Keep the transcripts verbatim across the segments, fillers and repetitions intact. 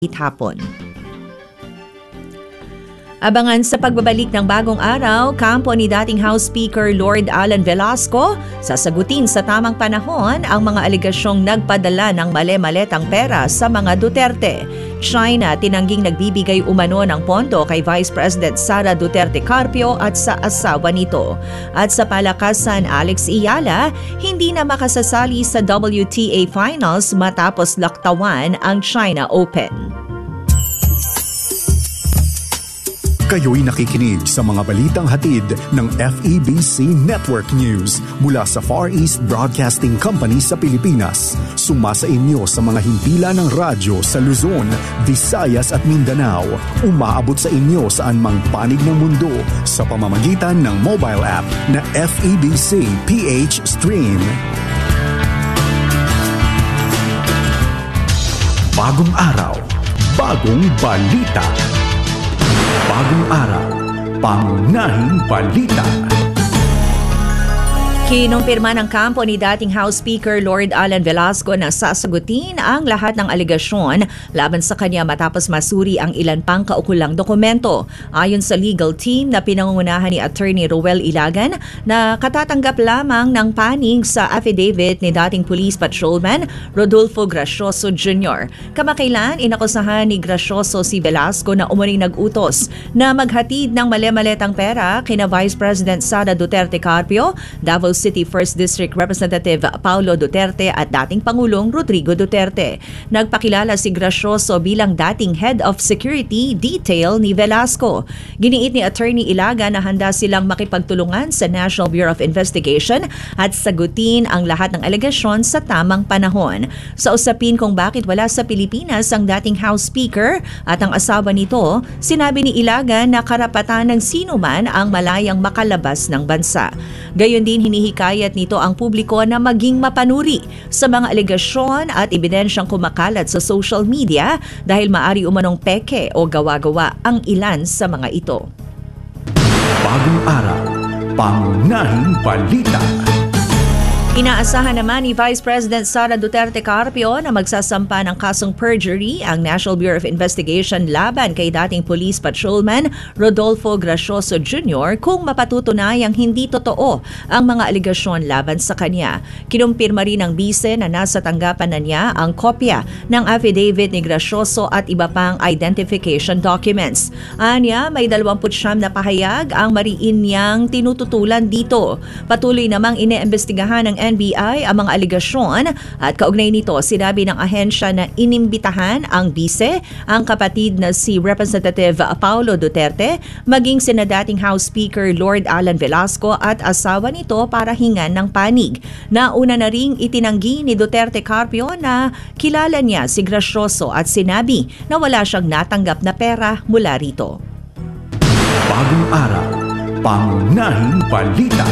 hapon. Abangan sa pagbabalik ng bagong araw, kampo ni dating House Speaker Lord Alan Velasco, sasagutin sa tamang panahon ang mga alegasyong nagpadala ng mali-maletang pera sa mga Duterte. China tinangging nagbibigay umano ng pondo kay Vice President Sara Duterte Carpio at sa asawa nito. At sa palakasan, Alex Iyala, hindi na makasasali sa W T A Finals matapos laktawan ang China Open. Kayo'y nakikinig sa mga balitang hatid ng F E B C Network News mula sa Far East Broadcasting Company sa Pilipinas. Sumasa inyo sa mga himpilan ng radyo sa Luzon, Visayas at Mindanao. Umaabot sa inyo saan mang panig ng mundo sa pamamagitan ng mobile app na F E B C P H Stream. Bagong araw, bagong balita. Bagong araw, pangunahing balita. Kinumpirma ng kampo ni dating House Speaker Lord Alan Velasco na sasagutin ang lahat ng alegasyon laban sa kanya matapos masuri ang ilan pang kaukulang dokumento. Ayon sa legal team na pinangungunahan ni Attorney Roel Ilagan na katatanggap lamang ng panig sa affidavit ni dating Police Patrolman Rodolfo Gracioso Junior Kamakailan, inakusahan ni Gracioso si Velasco na umuring nag-utos na maghatid ng mali-maletang pera kina Vice President Sara Duterte Carpio, Davao City first District Representative Paulo Duterte at dating Pangulong Rodrigo Duterte. Nagpakilala si Gracioso bilang dating Head of Security Detail ni Velasco. Giniit ni Attorney Ilaga na handa silang makipagtulungan sa National Bureau of Investigation at sagutin ang lahat ng alegasyon sa tamang panahon. Sa usapin kung bakit wala sa Pilipinas ang dating House Speaker at ang asawa nito, sinabi ni Ilaga na karapatan ng sinuman ang malayang makalabas ng bansa. Gayon din hinihikayat nito ang publiko na maging mapanuri sa mga alegasyon at ebidensyang kumakalat sa social media dahil maari umanong peke o gawa-gawa ang ilan sa mga ito. Bagong araw, pangunahing balita. Inaasahan naman ni Vice President Sara Duterte Carpio na magsasampa ng kasong perjury ang National Bureau of Investigation laban kay dating Police Patrolman Rodolfo Gracioso Junior kung mapatutunayang hindi totoo ang mga alegasyon laban sa kanya. Kinumpirma rin ng bise na nasa tanggapan na niya ang kopya ng affidavit ni Gracioso at iba pang identification documents. Anya, may dalawampu't siyam na pahayag ang mariin niyang tinututulan dito. Patuloy namang ine-imbestigahan ng N B I ang mga aligasyon at kaugnay nito sinabi ng ahensya na inimbitahan ang bise, ang kapatid na si Representative Paulo Duterte, maging sina dating House Speaker Lord Alan Velasco at asawa nito para hingan ng panig. Nauna na ring itinanggi ni Duterte Carpio na kilala niya si Gracioso at sinabi na wala siyang natanggap na pera mula rito. Bagong araw, pangunahing balita.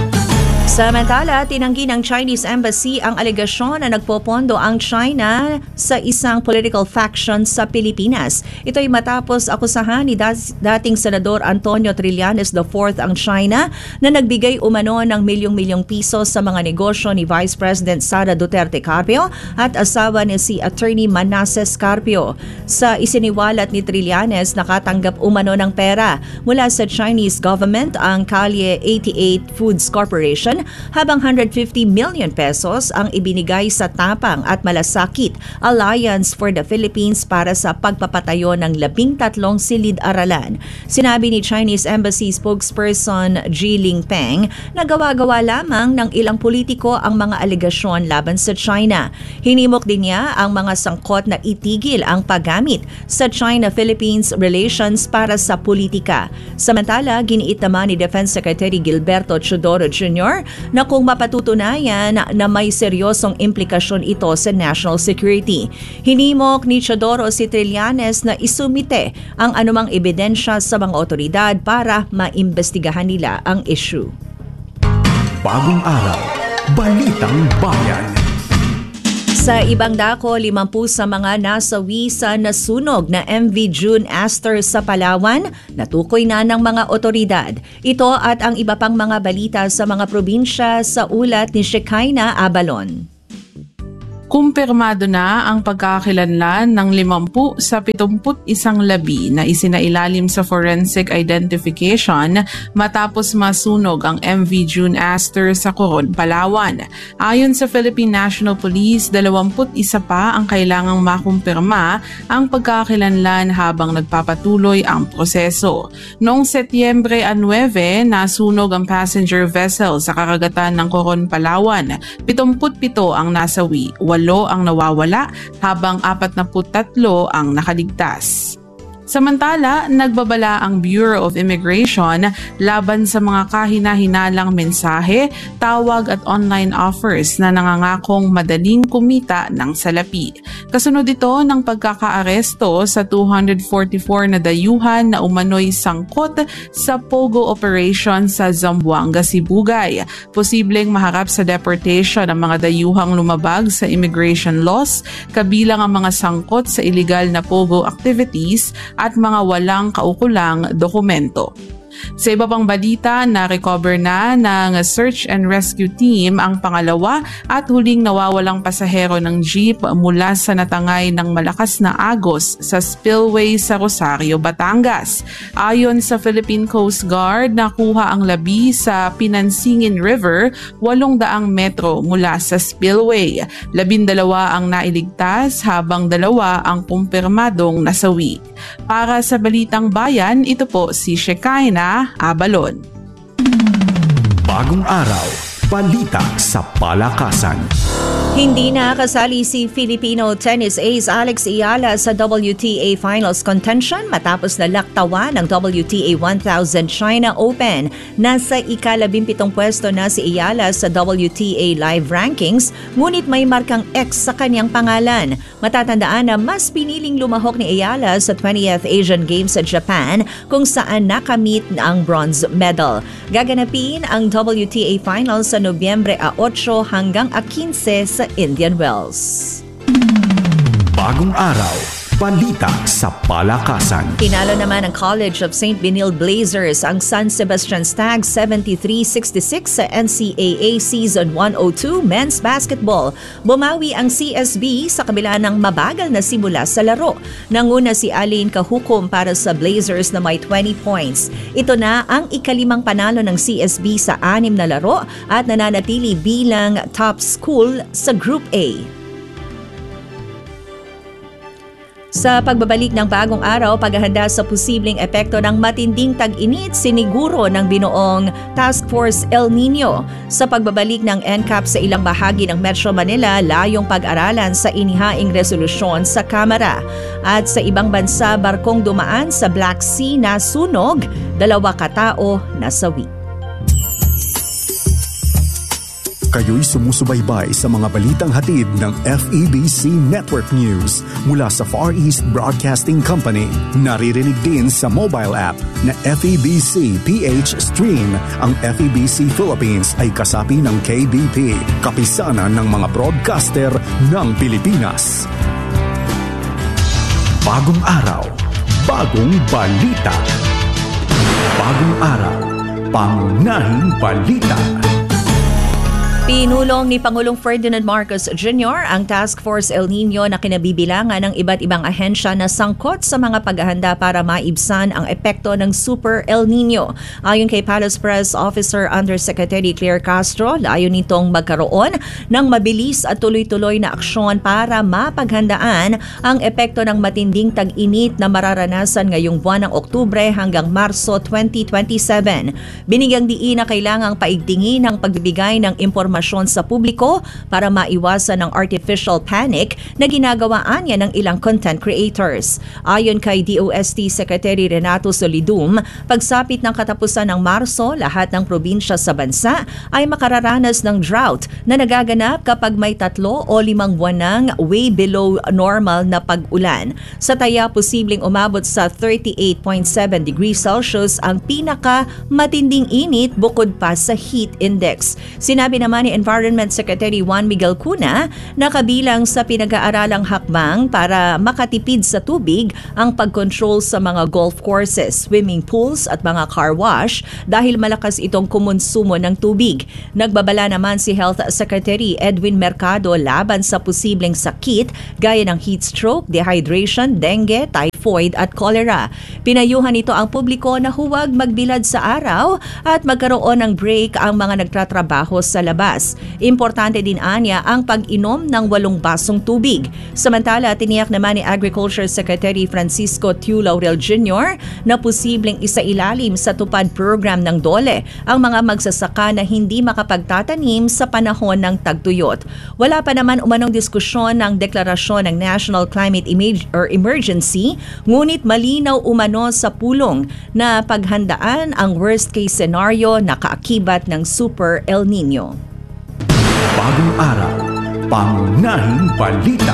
Samantala, tinanggi ng Chinese Embassy ang alegasyon na nagpopondo ang China sa isang political faction sa Pilipinas. Ito ay matapos akusahan ni dating Senador Antonio Trillanes the fourth ang China na nagbigay umano ng milyong-milyong piso sa mga negosyo ni Vice President Sara Duterte Carpio at asawa ni si Attorney Manasseh Carpio. Sa isiniwalat ni Trillanes, nakatanggap umano ng pera mula sa Chinese government ang Calle eighty-eight Foods Corporation habang one hundred fifty million pesos ang ibinigay sa Tapang at Malasakit Alliance for the Philippines para sa pagpapatayo ng labing tatlong silid-aralan. Sinabi ni Chinese Embassy spokesperson Ji Lingpeng na gawa-gawa lamang ng ilang politiko ang mga alegasyon laban sa China. Hinimok din niya ang mga sangkot na itigil ang paggamit sa China-Philippines relations para sa politika. Samantala, giniit naman ni Defense Secretary Gilberto Teodoro Junior na kung mapatutunayan na may seryosong implikasyon ito sa national security. Hinimok ni Teodoro si Trillanes na isumite ang anumang ebidensya sa mga otoridad para maimbestigahan nila ang issue. Bagong araw, balitang bayan. Sa ibang dako, limampu sa mga nasawi sa nasunog na M V June Aster sa Palawan, natukoy na ng mga otoridad. Ito at ang iba pang mga balita sa mga probinsya sa ulat ni Shekinah Abalon. Kumpirmado na ang pagkakakilanlan ng limampu sa pitungput isang labi na isinailalim sa forensic identification matapos masunog ang M V June Astor sa Coron, Palawan. Ayon sa Philippine National Police, dalawamput isa pa ang kailangang makumpirma ang pagkakakilanlan habang nagpapatuloy ang proseso. Noong Setyembre nine, nasunog ang passenger vessel sa karagatan ng Coron, Palawan. pitungput pito ang nasawi, walo ang nawawala habang apat na tatlo ang nakaligtas. Samantala, nagbabala ang Bureau of Immigration laban sa mga kahina-hinalang mensahe, tawag at online offers na nangangakong madaling kumita ng salapi. Kasunod ito ng pagkakaaresto sa two hundred forty-four na dayuhan na umano'y sangkot sa Pogo operation sa Zamboanga, Sibugay. Posibleng maharap sa deportation ang mga dayuhang lumabag sa immigration laws, kabilang ang mga sangkot sa illegal na Pogo activities at mga walang kaukulang dokumento. Sa iba pang balita, na-recover na ng search and rescue team ang pangalawa at huling nawawalang pasahero ng jeep mula sa natangay ng malakas na agos sa spillway sa Rosario, Batangas. Ayon sa Philippine Coast Guard, nakuha ang labi sa Pinansingin River, walong daang metro mula sa spillway. Labindalawa ang nailigtas habang dalawa ang kumpirmadong nasawi. Para sa Balitang Bayan, ito po si Shekinah Abalon. Bagong araw, balita sa palakasan. Hindi na kasali si Filipino tennis ace Alex Ayala sa W T A Finals contention matapos na laktawan ng W T A one thousand China Open. Nasa ikalabimpitong pwesto na si Ayala sa W T A Live Rankings, ngunit may markang X sa kanyang pangalan. Matatandaan na mas piniling lumahok ni Ayala sa twentieth Asian Games sa Japan kung saan nakamit ang bronze medal. Gaganapin ang W T A Finals sa Nobyembre eight hanggang fifteen sa Indian Wells. Bagong araw, balita sa palakasan. Pinalo naman ang College of Saint Benil Blazers ang San Sebastian Stags seventy-three sixty-six sa N C A A Season one oh two Men's Basketball. Bumawi ang C S B sa kabila ng mabagal na simula sa laro. Nanguna si Aline Kahukom para sa Blazers na may twenty points. Ito na ang ikalimang panalo ng C S B sa anim na laro at nananatili bilang top school sa Group A. Sa pagbabalik ng bagong araw, paghahanda sa posibleng epekto ng matinding tag-init, siniguro ng binuong Task Force El Nino. Sa pagbabalik ng N C A P sa ilang bahagi ng Metro Manila, layong pag-aralan sa inihaing resolusyon sa Kamara. At sa ibang bansa, barkong dumaan sa Black Sea na sunog, dalawa katao nasawi. Kayo'y sumusubaybay sa mga balitang hatid ng F E B C Network News mula sa Far East Broadcasting Company. Naririnig din sa mobile app na F E B C P H Stream. Ang F E B C Philippines ay kasapi ng K B P, kapisanan ng mga broadcaster ng Pilipinas. Bagong araw, bagong balita. Bagong araw, pangunahing balita. Pinulong ni Pangulong Ferdinand Marcos Junior ang Task Force El Nino na kinabibilangan ng iba't ibang ahensya na sangkot sa mga paghahanda para maibsan ang epekto ng Super El Nino. Ayon kay Palace Press Officer Undersecretary Claire Castro, layon nitong magkaroon ng mabilis at tuloy-tuloy na aksyon para mapaghandaan ang epekto ng matinding tag-init na mararanasan ngayong buwan ng Oktubre hanggang Marso twenty twenty-seven. Binigyang diin na kailangang paigtingin ang pagbibigay ng impormasyon sa publiko para maiwasan ang artificial panic na ginagawaan niya ng ilang content creators. Ayon kay D O S T Secretary Renato Solidum, pagsapit ng katapusan ng Marso, lahat ng probinsya sa bansa ay makararanas ng drought na nagaganap kapag may tatlo o limang buwan ng way below normal na pag-ulan. Sa taya, posibleng umabot sa thirty-eight point seven degrees Celsius ang pinaka matinding init bukod pa sa heat index. Sinabi naman ni Environment Secretary Juan Miguel Cuna na kabilang sa pinag-aaralang hakbang para makatipid sa tubig ang pag-control sa mga golf courses, swimming pools at mga car wash dahil malakas itong kumonsumo ng tubig. Nagbabala naman si Health Secretary Edwin Mercado laban sa posibleng sakit gaya ng heat stroke, dehydration, dengue, typhoid at cholera. Pinayuhan nito ang publiko na huwag magbilad sa araw at magkaroon ng break ang mga nagtatrabaho sa labas. Importante din anya ang pag-inom ng walong basong tubig. Samantala, tiniyak naman ni Agriculture Secretary Francisco Tiu Laurel Junior na posibleng isailalim sa tupad program ng DOLE ang mga magsasaka na hindi makapagtatanim sa panahon ng tagtuyot. Wala pa naman umanong diskusyon ng deklarasyon ng National Climate Imag- or Emergency, ngunit malinaw umano sa pulong na paghandaan ang worst-case scenario na kaakibat ng Super El Nino. Bagong araw, pangunahing balita.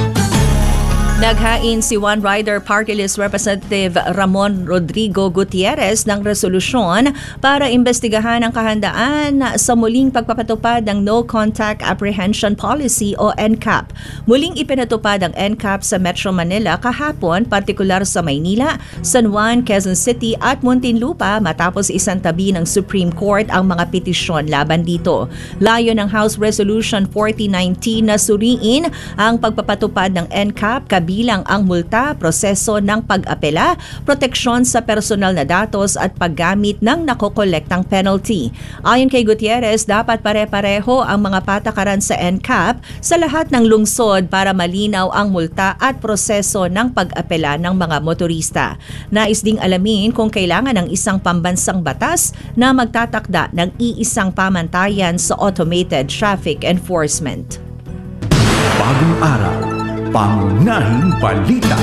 Naghain si One Rider Party List Representative Ramon Rodrigo Gutierrez ng resolusyon para imbestigahan ang kahandaan sa muling pagpapatupad ng No Contact Apprehension Policy o N C A P. Muling ipinatupad ang N C A P sa Metro Manila kahapon, partikular sa Maynila, San Juan, Quezon City at Muntinlupa matapos isang tabi ng Supreme Court ang mga petisyon laban dito. Layo ng House Resolution forty nineteen na suriin ang pagpapatupad ng N C A P bilang ang multa, proseso ng pag-apela, proteksyon sa personal na datos at paggamit ng nakokolektang penalty. Ayon kay Gutierrez, dapat pare-pareho ang mga patakaran sa N C A P sa lahat ng lungsod para malinaw ang multa at proseso ng pag-apela ng mga motorista. Nais ding alamin kung kailangan ng isang pambansang batas na magtatakda ng iisang pamantayan sa automated traffic enforcement. Bagong araw, pangunahing balita.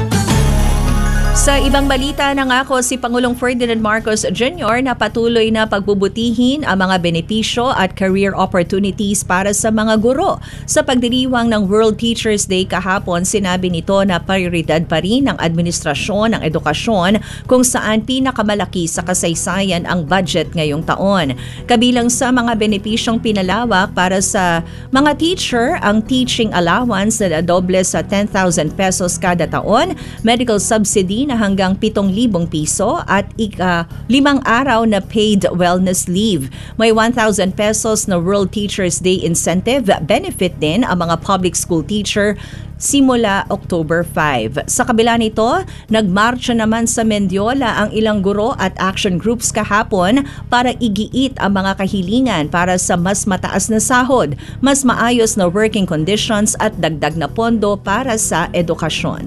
Sa ibang balita, nangako si Pangulong Ferdinand Marcos Junior na patuloy na pagbubutihin ang mga benepisyo at career opportunities para sa mga guro. Sa pagdiriwang ng World Teachers Day kahapon, sinabi nito na prioridad pa rin ng administrasyon ng edukasyon kung saan pinakamalaki sa kasaysayan ang budget ngayong taon. Kabilang sa mga benepisyong pinalawak para sa mga teacher, ang teaching allowance na doble sa ten thousand pesos kada taon, medical subsidy na hanggang pitong libong piso at ika limang araw na paid wellness leave. May one thousand pesos na World Teachers Day incentive benefit din ang mga public school teacher simula October fifth. Sa kabila nito, nagmarcha naman sa Mendiola ang ilang guro at action groups kahapon para igiit ang mga kahilingan para sa mas mataas na sahod, mas maayos na working conditions at dagdag na pondo para sa edukasyon.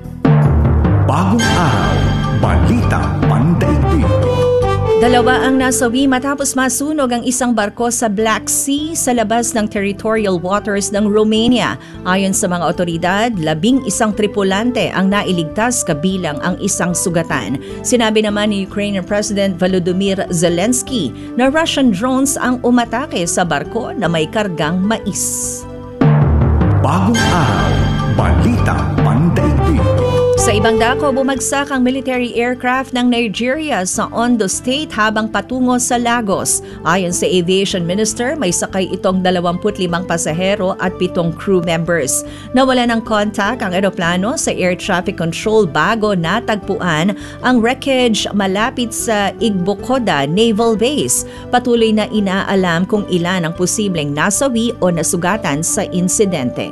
Bagong araw, balita pandaigdig. Dalawa ang nasawi matapos masunog ang isang barko sa Black Sea sa labas ng territorial waters ng Romania. Ayon sa mga otoridad, labing isang tripulante ang nailigtas kabilang ang isang sugatan. Sinabi naman ni Ukrainian President Volodymyr Zelensky na Russian drones ang umatake sa barko na may kargang mais. Bagong araw, balita pandaigdig. Sa ibang dako, bumagsak ang military aircraft ng Nigeria sa Ondo State habang patungo sa Lagos. Ayon sa Aviation Minister, may sakay itong dalawampu't limang pasahero at pitong crew members. Nawala ng contact ang eroplano sa air traffic control bago natagpuan ang wreckage malapit sa Igbokoda Naval Base. Patuloy na inaalam kung ilan ang posibleng nasawi o nasugatan sa insidente.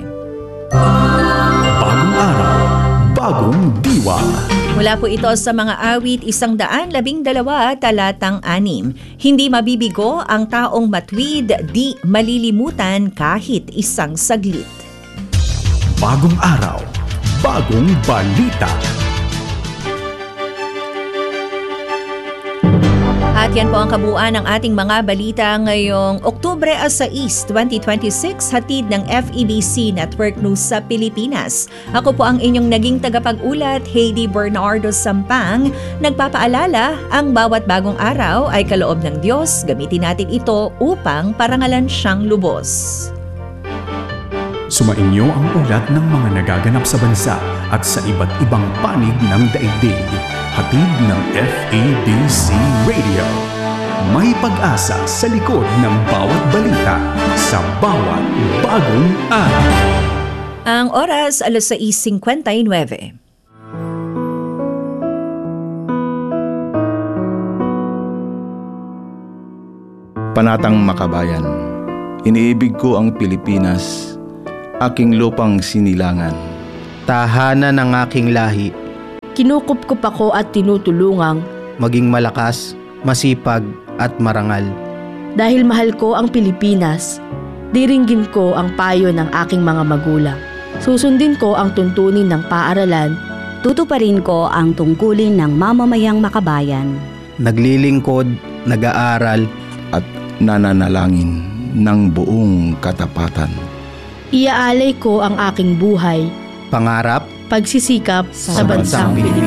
Bagong araw, bagong diwa. Mula po ito sa mga awit isang daan labing dalawa talatang anim. Hindi mabibigo ang taong matwid, di malilimutan kahit isang saglit. Bagong araw, bagong balita. At yan po ang kabuuan ng ating mga balita ngayong Oktubre sais, twenty twenty-six, hatid ng F E B C Network News sa Pilipinas. Ako po ang inyong naging tagapag-ulat, Heidi Bernardo Sampang. Nagpapaalala, ang bawat bagong araw ay kaloob ng Diyos. Gamitin natin ito upang parangalan siyang lubos. Sumainyo ang ulat ng mga nagaganap sa bansa at sa iba't ibang panig ng daigdig. Hatid ng F A B C Radio. May pag-asa sa likod ng bawat balita sa bawat bagong araw. Ang oras, alas sais fifty-nine. Panatang Makabayan. Iniibig ko ang Pilipinas, aking lupang sinilangan. Tahanan ng aking lahi. Kinukupkup ako at tinutulungang Maging malakas, masipag at marangal. dahil mahal ko ang Pilipinas. Diringgin ko ang payo ng aking mga magulang. Susundin ko ang tuntunin ng paaralan. Tutuparin ko ang tungkulin ng mamamayang makabayan. Naglilingkod, nag-aaral, At nananalangin ng buong katapatan. Iaalay ko ang aking buhay, pangarap pagsisikap sa sa bansang bansang Pilipinas.